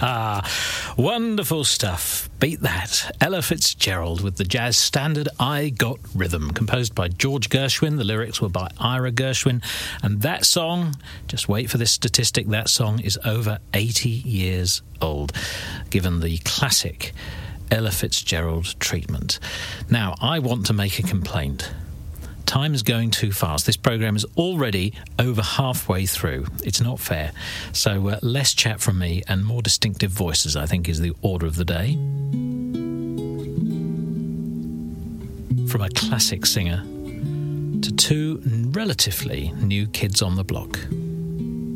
Wonderful stuff. Beat that. Ella Fitzgerald with the jazz standard I Got Rhythm, composed by George Gershwin. The lyrics were by Ira Gershwin. And that song, just wait for this statistic, that song is over 80 years old, given the classic Ella Fitzgerald treatment. Now, I want to make a complaint. Time's going too fast. This programme is already over halfway through. It's not fair. So less chat from me and more distinctive voices, I think, is the order of the day. From a classic singer to two relatively new kids on the block.